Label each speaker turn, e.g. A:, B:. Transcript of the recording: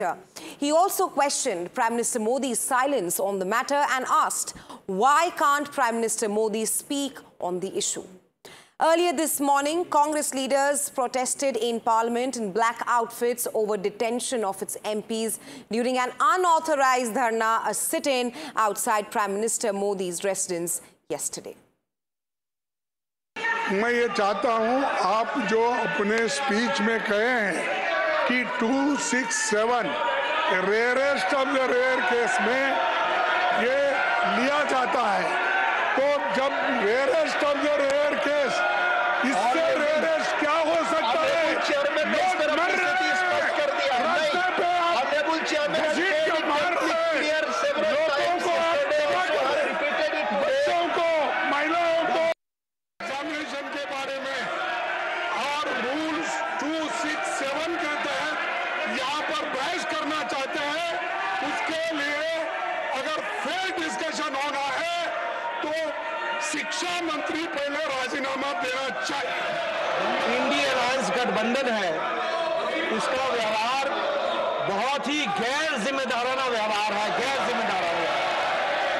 A: He also questioned Prime Minister Modi's silence on the matter and asked, why can't Prime Minister Modi speak on the issue? Earlier this morning, Congress leaders protested in Parliament in black outfits over detention of its MPs during an unauthorized dharna, a sit-in outside Prime Minister Modi's residence yesterday.
B: मैं ये चाहता हूं आप जो अपने speech में कहे हैं कि 267 rarest of the rare case में ये लिया जाता है, तो जब rarest of the rare case, इससे रेयरेस्ट क्या हो सकता है? लोग मर रहे हैं, रास्ते पे आप घसीट के मार रहे हैं, लोगों को, बच्चों को, महिलाओं को एग्जामिनेशन के बारे में और रूल्स 267 के तहत यहाँ पर बहस करना चाहते हैं। उसके लिए अगर फेयर डिस्कशन होना है तो शिक्षा मंत्री पहले राजीनामा देना चाहिए।
C: इंडिया अलायंस गठबंधन है, उसका व्यवहार बहुत ही गैर जिम्मेदाराना व्यवहार है, गैर जिम्मेदाराना।